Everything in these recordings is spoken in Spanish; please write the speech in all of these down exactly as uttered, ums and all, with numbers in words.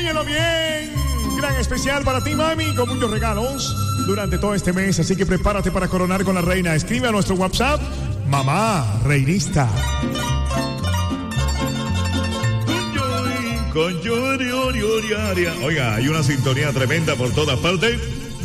Óyelo bien. Gran especial para ti, mami, con muchos regalos durante todo este mes. Así que prepárate para coronar con la reina. Escribe a nuestro WhatsApp, mamá reinista. Con Yuri, Yuri, Yuri. Oiga, hay una sintonía tremenda por todas partes.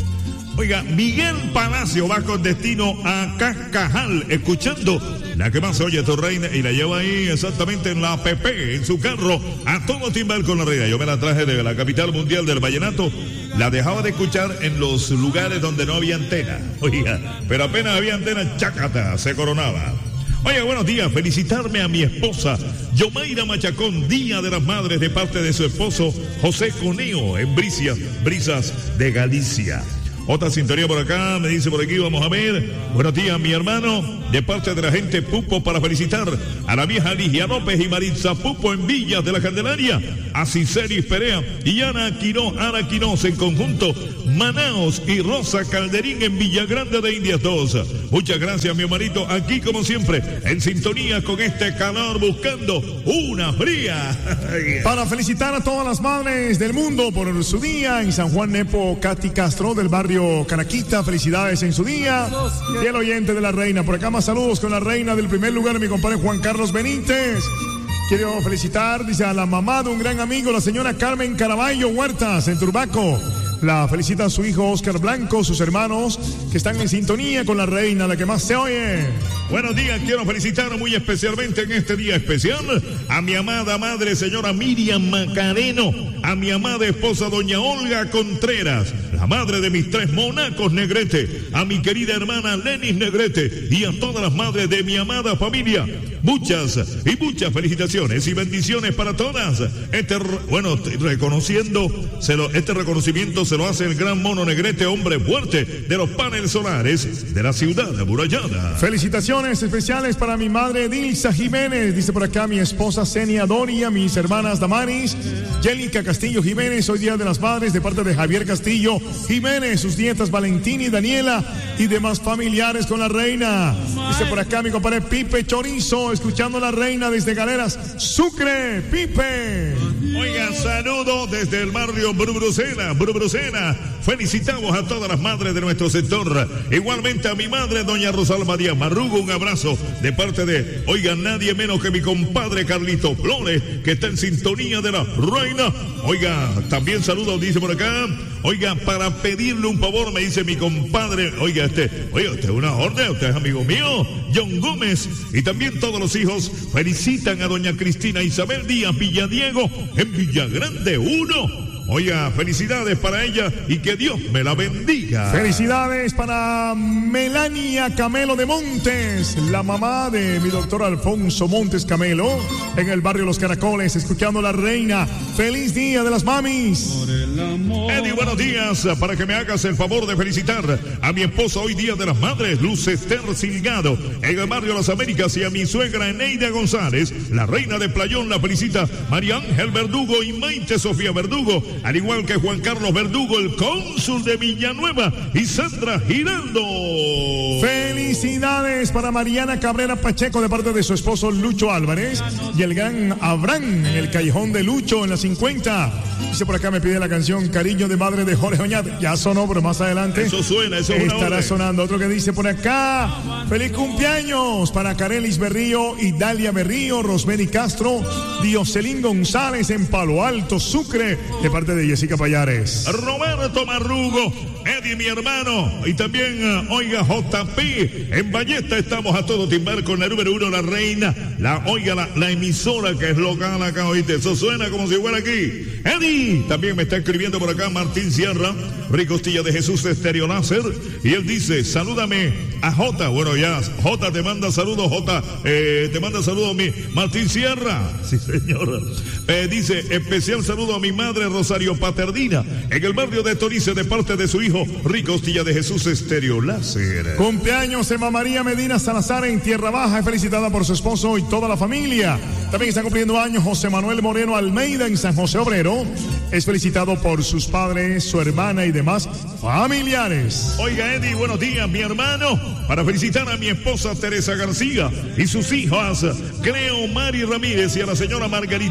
Oiga, Miguel Palacio va con destino a Cascajal, escuchando la que más se oye, tu reina, y la lleva ahí exactamente en la P P, en su carro, a todo timbal con la reina. Yo me la traje de la capital mundial del vallenato. La dejaba de escuchar en los lugares donde no había antena. Oiga, pero apenas había antena, chácata, se coronaba. Oye, buenos días, felicitarme a mi esposa Yomaira Machacón, Día de las Madres, de parte de su esposo José Coneo, en Brisas, Brisas de Galicia. Otra sintonía por acá, me dice por aquí, vamos a ver. Buenos días, mi hermano, de parte de la gente Pupo, para felicitar a la vieja Ligia López y Maritza Pupo en Villas de la Candelaria, a Ciceris Perea y Ana Quino, Ana Quinoz en conjunto, Manaos y Rosa Calderín en Villagrande de Indias dos. Muchas gracias, mi hermanito, aquí como siempre, en sintonía con este calor, buscando una fría. Para felicitar a todas las madres del mundo por su día, en San Juan Nepo, Katy Castro del barrio Canaquita, felicidades en su día. Y el oyente de la reina, por acá más saludos con la reina del primer lugar, mi compadre Juan Carlos Benítez. Quiero felicitar, dice, a la mamá de un gran amigo, la señora Carmen Caraballo Huertas, en Turbaco. La felicita a su hijo Oscar Blanco, sus hermanos que están en sintonía con la reina, la que más se oye. Buenos días, quiero felicitar muy especialmente en este día especial a mi amada madre, señora Miriam Macareno, a mi amada esposa, doña Olga Contreras, la madre de mis tres monacos Negrete, a mi querida hermana Lenis Negrete y a todas las madres de mi amada familia. Muchas y muchas felicitaciones y bendiciones para todas. Este, bueno, reconociendo, se lo, este reconocimiento se lo hace el gran mono Negrete, hombre fuerte de los paneles solares de la ciudad amurallada. Felicitaciones especiales para mi madre Dilsa Jiménez, dice por acá mi esposa Senia Doria, mis hermanas Damaris, Yélica Castillo Jiménez, hoy día de las madres, de parte de Javier Castillo Jiménez, sus nietas Valentina y Daniela y demás familiares con la reina. Dice por acá mi compadre Pipe Chorizo, escuchando a la reina desde Galeras, Sucre, Pipe. Oigan, saludo desde el barrio Brubrusena, Brubrusena. Felicitamos a todas las madres de nuestro sector. Igualmente a mi madre, doña Rosalba Díaz Marrugo, un abrazo de parte de, oigan, nadie menos que mi compadre Carlito Flores, que está en sintonía de la reina. Oiga, también saludo, dice por acá. Oiga, para pedirle un favor, me dice mi compadre, oiga, este, oiga, usted es una orden, usted es amigo mío, John Gómez, y también todos los hijos felicitan a doña Cristina Isabel Díaz Villadiego en Villagrande uno. Oiga, felicidades para ella y que Dios me la bendiga. Felicidades para Melania Camelo de Montes, la mamá de mi doctor Alfonso Montes Camelo, en el barrio Los Caracoles, escuchando la reina. Feliz día de las mamis. Eddie, buenos días. Para que me hagas el favor de felicitar a mi esposa hoy día de las madres, Luz Esther Silgado, en el barrio Las Américas, y a mi suegra Eneida González, la reina de Playón, la felicita María Ángel Verdugo y Maite Sofía Verdugo, al igual que Juan Carlos Verdugo, el cónsul de Villanueva, y Sandra Giraldo. Felicidades para Mariana Cabrera Pacheco, de parte de su esposo Lucho Álvarez, y el gran Abraham en el Callejón de Lucho en la cincuenta. Dice por acá, me pide la canción Cariño de Madre de Jorge Oñate. Ya sonó, pero más adelante eso suena, eso es estará una sonando. Otro que dice por acá, feliz cumpleaños para Carelis Berrío y Dalia Berrío, Rosmedy Castro, Dioselín González en Palo Alto, Sucre, de parte de Jessica Payares. Roberto Marrugo, Eddie, mi hermano, y también, uh, oiga, J P, en Ballesta estamos a todo timbar con la número uno, la reina, la, oiga, la, la emisora que es local acá, oíste, eso suena como si fuera aquí. Eddie, también me está escribiendo por acá Martín Sierra, Ricostilla de Jesús Estéreo Láser, y él dice, salúdame a J, bueno ya, J te manda saludos, J, eh, te manda saludos mi Martín Sierra, sí señor, eh, dice, especial saludo a mi madre Rosario Paternina, en el barrio de Torice, de parte de su hijo Ricostilla de Jesús Estéreo Láser. Cumpleaños Emma María Medina Salazar en Tierra Baja, felicitada por su esposo y toda la familia. También está cumpliendo años José Manuel Moreno Almeida en San José Obrero, es felicitado por sus padres, su hermana y demás familiares. Oiga, Eddie, buenos días, mi hermano, para felicitar a mi esposa Teresa García y sus hijas Cleo Mari Ramírez y a la señora Margarita Bello,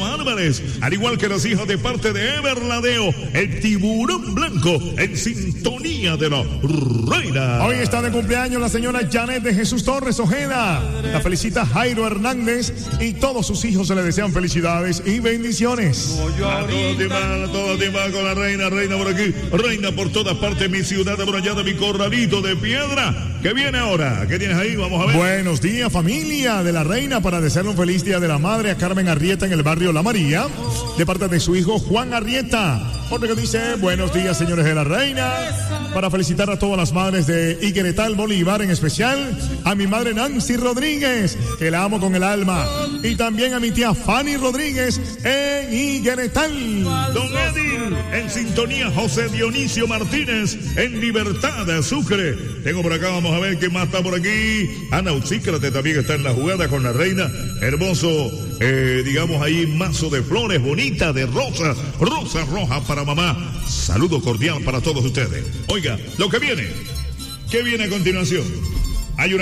Álvarez, al igual que los hijos de parte de Everladeo, el tiburón blanco, en sintonía de la reina. Hoy está de cumpleaños la señora Janet de Jesús Torres Ojeda. La felicita Jairo Hernández y todos sus hijos se le desean felicidades y bendiciones. A todos timba, a todos timba con la reina, reina por aquí, reina por todas partes, mi ciudad de mi corralito de piedra. ¿Qué viene ahora? ¿Qué tienes ahí? Vamos a ver. Buenos días, familia de la reina, para desearle un feliz día de la madre a Carmen Arrieta en el barrio La María, de parte de su hijo Juan Arrieta. Porque dice, buenos días, señores de la reina, para felicitar a todas las madres de Higueretal, Bolívar, en especial a mi madre Nancy Rodríguez, que la amo con el alma, y también a mi tía Fanny Rodríguez en Higueretal. Don Edil, en sintonía José Dionisio Martínez, en Libertad, Sucre. Tengo por acá, vamos a ver quién más está por aquí. Ana Uxícrate también está en la jugada con la reina. Hermoso, eh, digamos ahí, mazo de flores bonitas, de rosas, rosas rojas para mamá. Saludo cordial para todos ustedes. Oiga, lo que viene, ¿qué viene a continuación?